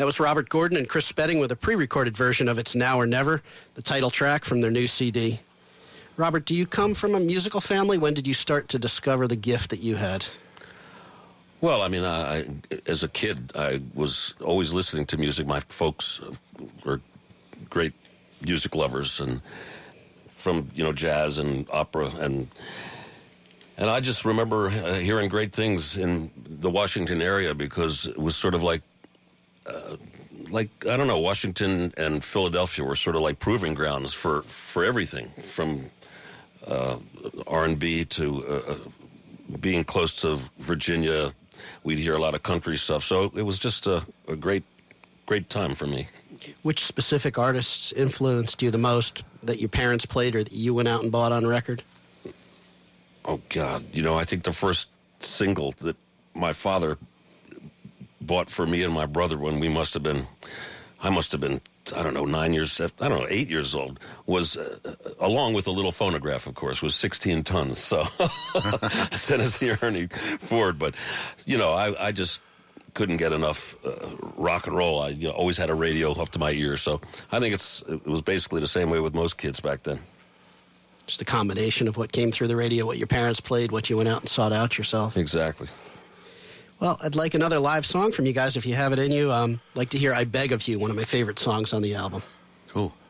That was Robert Gordon and Chris Spedding with a pre-recorded version of It's Now or Never, the title track from their new CD. Robert, do you come from a musical family? When did you start to discover the gift that you had? Well, I mean, as a kid, I was always listening to music. My folks were great music lovers, and from, jazz and opera, and I just remember hearing great things in the Washington area, because it was sort of like I don't know, Washington and Philadelphia were sort of like proving grounds for everything, from R&B to being close to Virginia. We'd hear a lot of country stuff, so it was just a great time for me. Which specific artists influenced you the most that your parents played or that you went out and bought on record? Oh, God. I think the first single that my father bought for me and my brother when I must have been, 8 years old, was, along with a little phonograph, of course, was 16 Tons, so Tennessee Ernie Ford. But, I just couldn't get enough rock and roll. I always had a radio up to my ear, so I think it was basically the same way with most kids back then. Just a combination of what came through the radio, what your parents played, what you went out and sought out yourself. Exactly. Well, I'd like another live song from you guys if you have it in you. I'd like to hear I Beg of You, one of my favorite songs on the album. Cool.